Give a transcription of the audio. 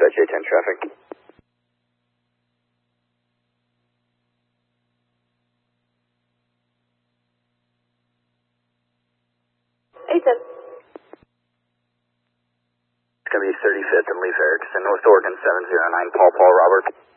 dispatch 810 traffic. It's going to be 35th and Leaf Erickson, North Oregon 709, Paul Robert.